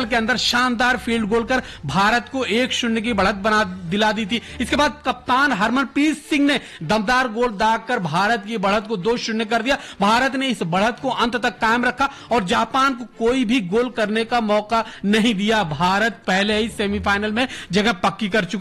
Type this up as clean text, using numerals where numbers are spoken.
के अंदर शानदार फील्ड गोल कर भारत को 1-0 की बढ़त बना दिला दी थी। इसके बाद कप्तान हरमनप्रीत सिंह ने दमदार गोल दागकर भारत की बढ़त को 2-0 कर दिया। भारत ने इस बढ़त को अंत तक कायम रखा और जापान को कोई भी गोल करने का मौका नहीं दिया। भारत पहले ही सेमीफाइनल में जगह पक्की कर चुका